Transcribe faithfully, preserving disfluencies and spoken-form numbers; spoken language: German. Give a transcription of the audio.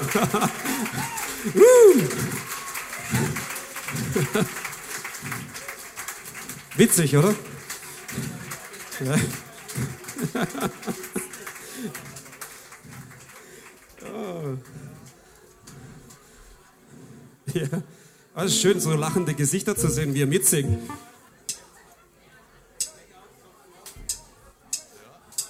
Witzig, oder? Ja. Oh. Ja. Also schön, so lachende Gesichter zu sehen, wie ihr mitsingen.